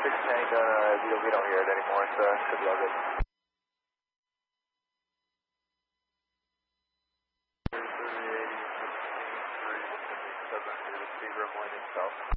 Tango, we don't hear it anymore, so it should be all good. 38, 53, 77 to the room line itself.